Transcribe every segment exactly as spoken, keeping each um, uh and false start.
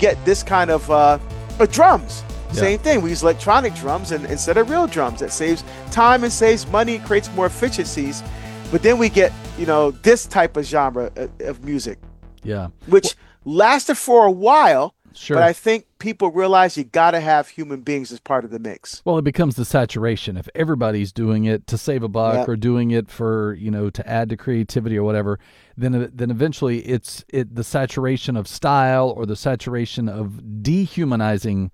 get this kind of uh, uh, drums. Yeah. Same thing. We use electronic drums and instead of real drums. That saves time and saves money, creates more efficiencies. But then we get, you know, this type of genre of, of music. Yeah. Which well, lasted for a while. Sure. But I think people realize you got to have human beings as part of the mix. Well, it becomes the saturation. If everybody's doing it to save a buck Yep. or doing it for, you know, to add to creativity or whatever, then then eventually it's it the saturation of style or the saturation of dehumanizing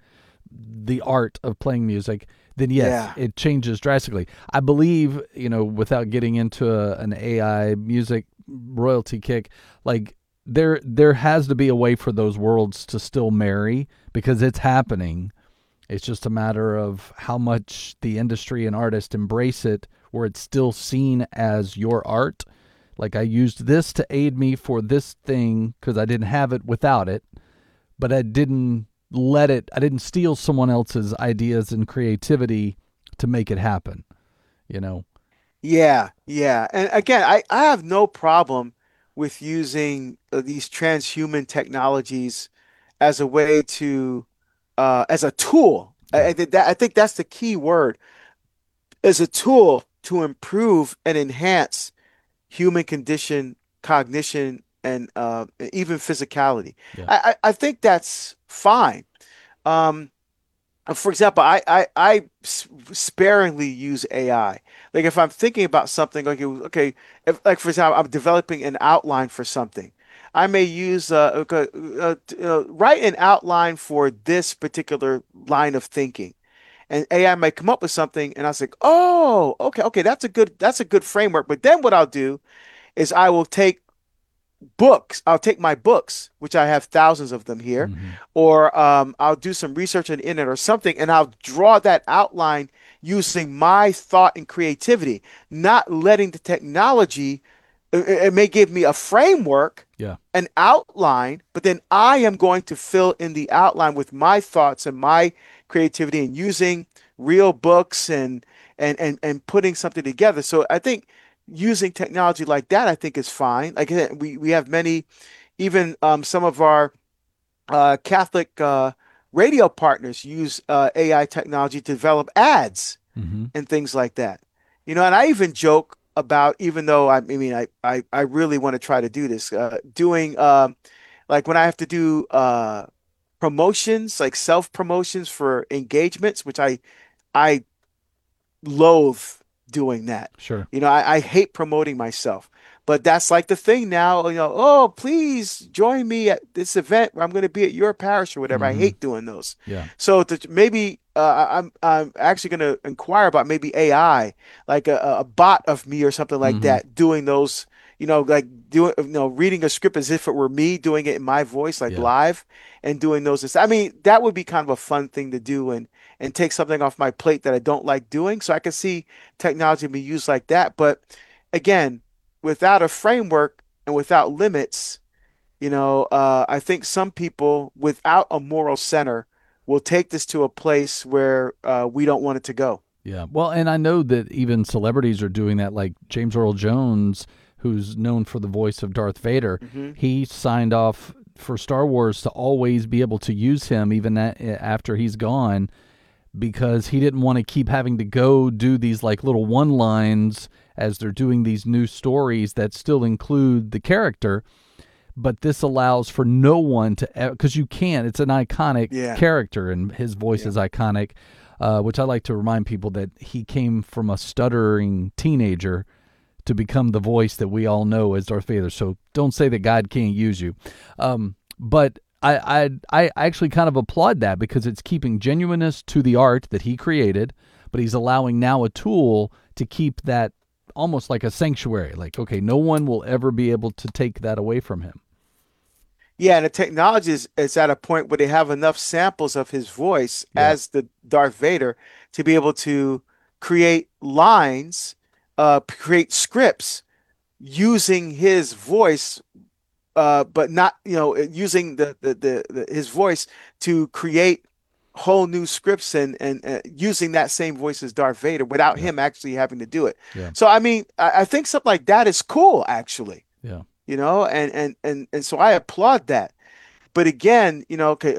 the art of playing music, then yes, Yeah. it changes drastically. I believe, you know, without getting into a, an A I music royalty kick, like there there has to be a way for those worlds to still marry because it's happening. It's just a matter of how much the industry and artists embrace it where it's still seen as your art. Like I used this to aid me for this thing because I didn't have it without it, but I didn't let it, I didn't steal someone else's ideas and creativity to make it happen, you know? Yeah, yeah. And again, I, I have no problem with using uh, these transhuman technologies as a way to, uh, as a tool. I, I, think that, I think that's the key word, as a tool to improve and enhance human condition, cognition, and uh, even physicality. Yeah. I, I, I think that's fine. Um, for example, I, I, I s- sparingly use A I. Like if I'm thinking about something, like, okay, if, like for example, I'm developing an outline for something. I may use uh, okay, uh, uh, write an outline for this particular line of thinking, and A I might come up with something, and I was like, oh, okay, okay, that's a good that's a good framework. But then what I'll do is I will take books. I'll take my books, which I have thousands of them here, Mm-hmm. or um, I'll do some research on the internet or something, and I'll draw that outline using my thought and creativity, not letting the technology. It, it may give me a framework, Yeah. an outline, but then I am going to fill in the outline with my thoughts and my creativity and using real books and and and and putting something together. So I think using technology like that, I think is fine. Like I said, we we have many, even um, some of our uh, Catholic uh, radio partners use uh, A I technology to develop ads Mm-hmm. and things like that. You know, and I even joke about, even though I, I mean, I, I, I really want to try to do this, uh, doing um, like when I have to do uh, promotions, like self promotions for engagements, which I I loathe doing that. Sure. You know, I, I hate promoting myself, but that's like the thing now. You know, oh, please join me at this event where I'm going to be at your parish or whatever. I Mm-hmm. hate doing those. Yeah. So to, maybe uh, I'm I'm actually going to inquire about maybe A I, like a, a bot of me or something like Mm-hmm. that, doing those. You know, like doing, you know, reading a script as if it were me doing it in my voice, like Yeah. live, and doing those. I mean, that would be kind of a fun thing to do, and and take something off my plate that I don't like doing. So I can see technology being used like that. But again, without a framework and without limits, you know, uh, I think some people without a moral center will take this to a place where uh, we don't want it to go. Yeah. Well, and I know that even celebrities are doing that, like James Earl Jones, who's known for the voice of Darth Vader. Hmm. He signed off for Star Wars to always be able to use him even that, after he's gone, because he didn't want to keep having to go do these like little one lines as they're doing these new stories that still include the character. But this allows for no one to, because you can't, it's an iconic Yeah. character and his voice Yeah. is iconic, uh, which I like to remind people that he came from a stuttering teenager to become the voice that we all know as Darth Vader. So don't say that God can't use you. Um, but I, I I actually kind of applaud that because it's keeping genuineness to the art that he created, but he's allowing now a tool to keep that almost like a sanctuary. Like, okay, no one will ever be able to take that away from him. Yeah, and the technology is, is at a point where they have enough samples of his voice Yeah. as the Darth Vader to be able to create lines, uh, create scripts using his voice, uh, but not, you know, using the, the, the, the his voice to create whole new scripts and and uh, using that same voice as Darth Vader without Yeah. him actually having to do it. Yeah. So I mean, I, I think something like that is cool, actually. Yeah. You know, and and and and so I applaud that. But again, you know, okay,